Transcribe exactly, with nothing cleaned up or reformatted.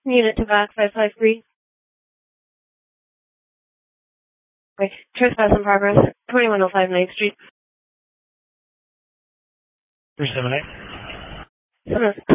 Unit to back five five three. Okay. Trespass in progress. twenty-one oh five ninth Street. three seven eight. Seven